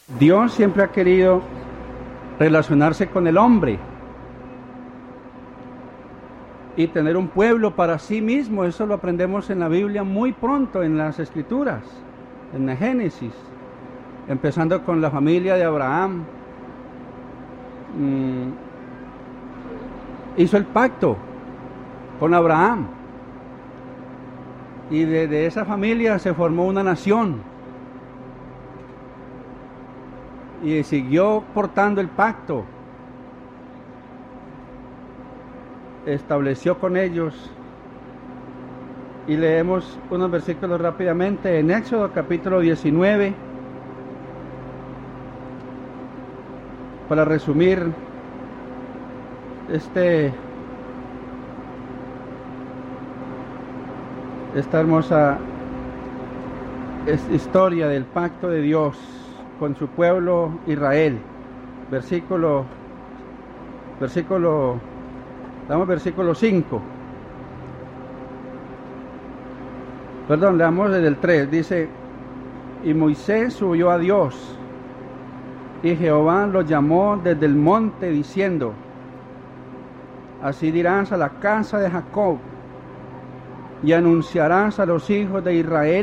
Dios siempre ha querido relacionarse con el hombre y tener un pueblo para sí mismo. Eso lo aprendemos en la Biblia muy pronto, en las Escrituras, en la Génesis, empezando con la familia de Abraham. Hizo el pacto con Abraham y de esa familia se formó una nación y siguió portando el pacto, estableció con ellos. Y leemos unos versículos rápidamente en Éxodo capítulo 19 para resumir esta hermosa historia del pacto de Dios con su pueblo Israel. Versículo 5. Perdón, leamos desde el 3. Dice: y Moisés subió a Dios, y Jehová lo llamó desde el monte, diciendo: así dirás a la casa de Jacob, y anunciarás a los hijos de Israel: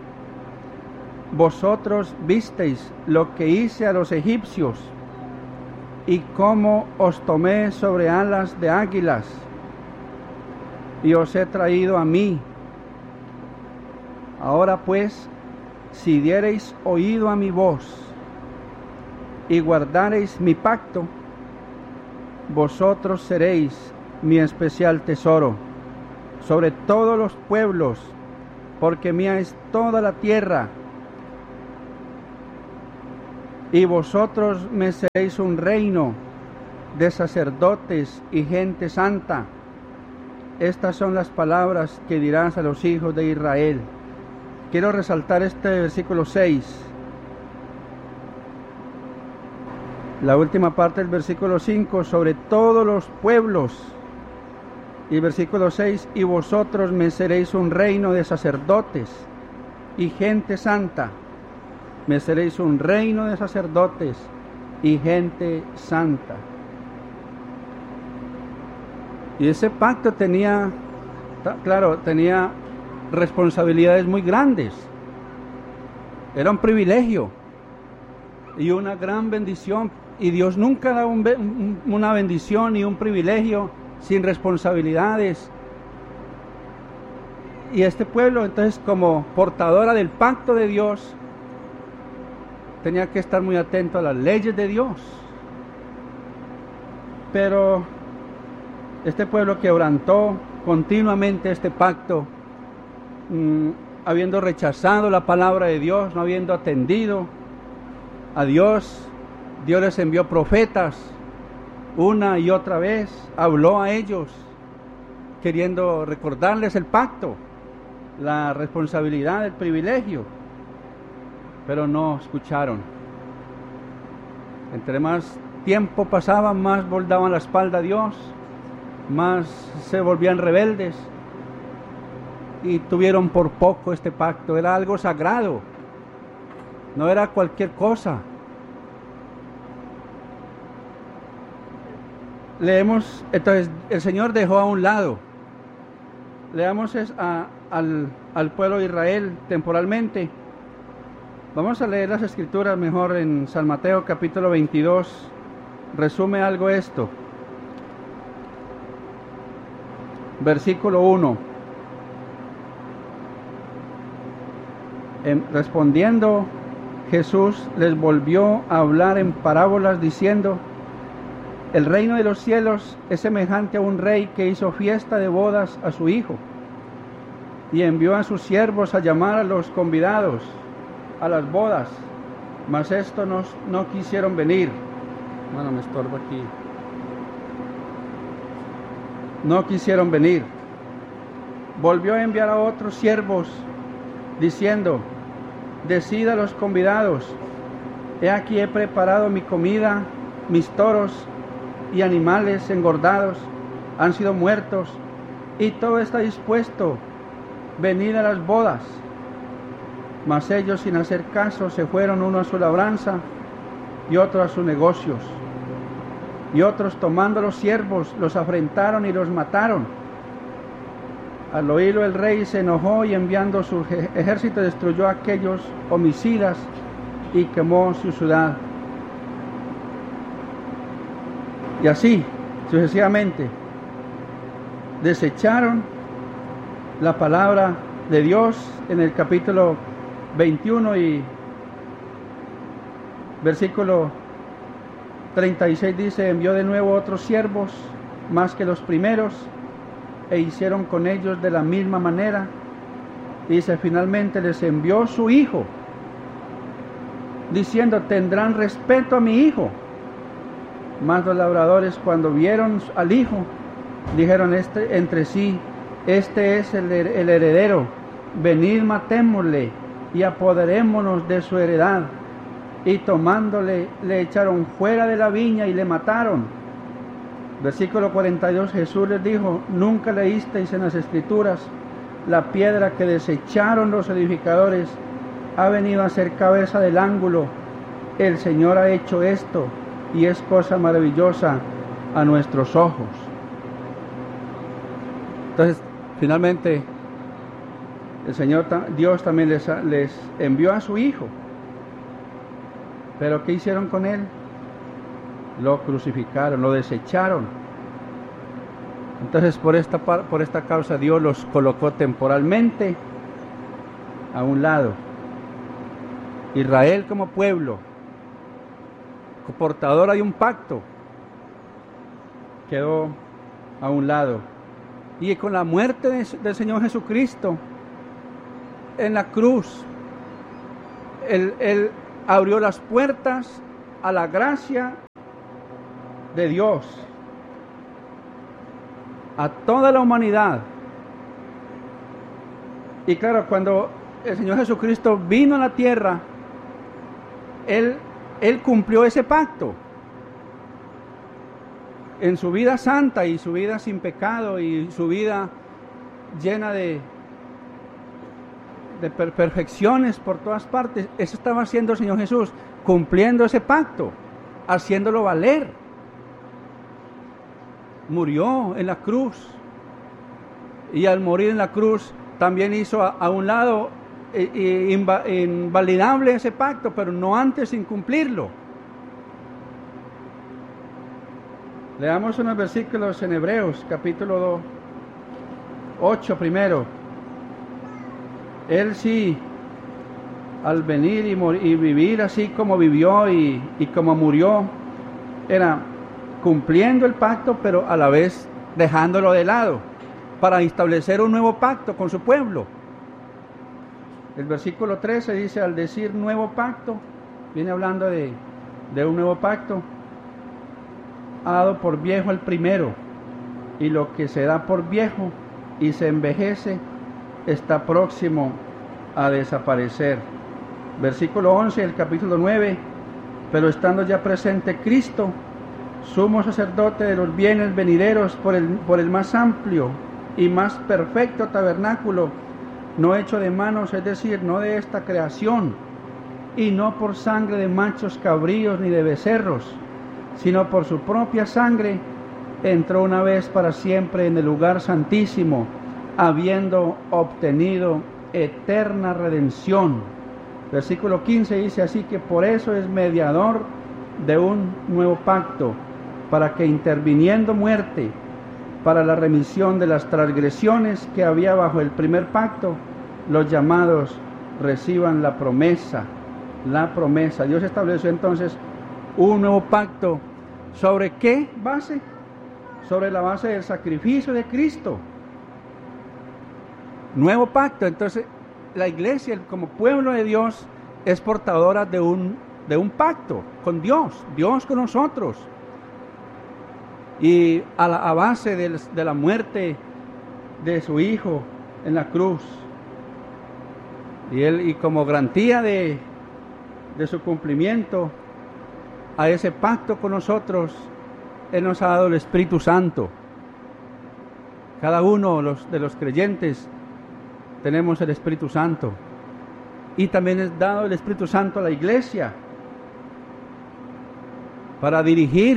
vosotros visteis lo que hice a los egipcios, y cómo os tomé sobre alas de águilas, y os he traído a mí. Ahora pues, si diereis oído a mi voz, y guardareis mi pacto, vosotros seréis mi especial tesoro sobre todos los pueblos, porque mía es toda la tierra, y vosotros me seréis un reino de sacerdotes y gente santa. Estas son las palabras que dirás a los hijos de Israel. Quiero resaltar este versículo 6. La última parte del versículo 5, sobre todos los pueblos. Y versículo 6, y vosotros me seréis un reino de sacerdotes y gente santa. Me seréis un reino de sacerdotes y gente santa. Y ese pacto tenía responsabilidades muy grandes. Era un privilegio y una gran bendición. Y Dios nunca da una bendición y un privilegio sin responsabilidades. Y este pueblo, entonces, como portadora del pacto de Dios, tenía que estar muy atento a las leyes de Dios. Pero este pueblo quebrantó continuamente este pacto, habiendo rechazado la palabra de Dios, no habiendo atendido a Dios. Dios les envió profetas una y otra vez, habló a ellos, queriendo recordarles el pacto, la responsabilidad, el privilegio, pero no escucharon. Entre más tiempo pasaba, más voldaban la espalda a Dios, más se volvían rebeldes y tuvieron por poco este pacto. Era algo sagrado, no era cualquier cosa. Leemos, entonces el Señor dejó a un lado, leamos al pueblo de Israel temporalmente. Vamos a leer las Escrituras mejor en San Mateo capítulo 22, resume algo esto. Versículo 1. Respondiendo, Jesús les volvió a hablar en parábolas diciendo: el reino de los cielos es semejante a un rey que hizo fiesta de bodas a su hijo, y envió a sus siervos a llamar a los convidados a las bodas, mas estos no quisieron venir. Bueno, me estorbo aquí. No quisieron venir. Volvió a enviar a otros siervos, diciendo: decid a los convidados: he aquí he preparado mi comida, mis toros y animales engordados han sido muertos, y todo está dispuesto, venid a las bodas. Mas ellos, sin hacer caso, se fueron uno a su labranza y otros a sus negocios. Y otros, tomando los siervos, los afrentaron y los mataron. Al oírlo el rey se enojó y enviando su ejército destruyó a aquellos homicidas y quemó su ciudad. Y así sucesivamente desecharon la palabra de Dios. En el capítulo 21 y versículo 36 dice: envió de nuevo otros siervos más que los primeros, e hicieron con ellos de la misma manera. Dice: finalmente les envió su hijo, diciendo: tendrán respeto a mi hijo. Mas los labradores, cuando vieron al hijo, dijeron entre sí: este es el heredero, venid, matémosle y apoderémonos de su heredad. Y tomándole, le echaron fuera de la viña y le mataron. Versículo 42, Jesús les dijo: nunca leísteis en las Escrituras: la piedra que desecharon los edificadores ha venido a ser cabeza del ángulo. El Señor ha hecho esto, y es cosa maravillosa a nuestros ojos. Entonces, finalmente, el Señor Dios también les envió a su Hijo. Pero ¿qué hicieron con Él? Lo crucificaron, lo desecharon. Entonces, por esta causa, Dios los colocó temporalmente a un lado. Israel como pueblo, portadora de un pacto, quedó a un lado. Y con la muerte del Señor Jesucristo en la cruz, Él abrió las puertas a la gracia de Dios a toda la humanidad. Y claro, cuando el Señor Jesucristo vino a la tierra, Él cumplió ese pacto en su vida santa y su vida sin pecado y su vida llena de perfecciones por todas partes. Eso estaba haciendo el Señor Jesús, cumpliendo ese pacto, haciéndolo valer. Murió en la cruz, y al morir en la cruz también hizo a un lado invalidable ese pacto, pero no antes sin cumplirlo. Leamos unos versículos en Hebreos capítulo 8 primero. Él sí, al venir y vivir así como vivió y como murió, era cumpliendo el pacto, pero a la vez dejándolo de lado, para establecer un nuevo pacto con su pueblo. El versículo 13 dice: al decir nuevo pacto, viene hablando de un nuevo pacto. Ha dado por viejo el primero, y lo que se da por viejo y se envejece está próximo a desaparecer. Versículo 11 del capítulo 9: pero estando ya presente Cristo, sumo sacerdote de los bienes venideros, por el más amplio y más perfecto tabernáculo, no hecho de manos, es decir, no de esta creación, y no por sangre de machos cabríos ni de becerros, sino por su propia sangre, entró una vez para siempre en el lugar santísimo, habiendo obtenido eterna redención. Versículo 15 dice: así que por eso es mediador de un nuevo pacto, para que interviniendo muerte para la remisión de las transgresiones que había bajo el primer pacto, los llamados reciban la promesa. La promesa. Dios estableció entonces un nuevo pacto. ¿Sobre qué base? Sobre la base del sacrificio de Cristo. Nuevo pacto. Entonces, la iglesia, como pueblo de Dios, es portadora de un pacto con Dios, Dios con nosotros. Y a base de la muerte de su Hijo en la cruz, y como garantía de su cumplimiento a ese pacto con nosotros, Él nos ha dado el Espíritu Santo. Cada uno de los creyentes tenemos el Espíritu Santo, y también es dado el Espíritu Santo a la iglesia. para dirigir